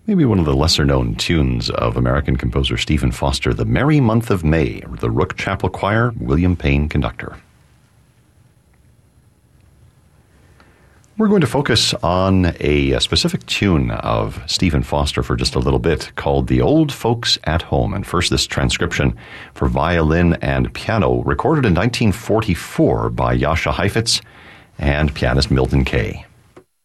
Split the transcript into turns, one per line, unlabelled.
maybe one of the lesser-known tunes of American composer Stephen Foster, The Merry Month of May, the Rook Chapel Choir, William Payne conductor. We're going to focus on a specific tune of Stephen Foster for just a little bit called The Old Folks at Home. And first, this transcription for violin and piano, recorded in 1944 by Jascha Heifetz and pianist Milton Kay.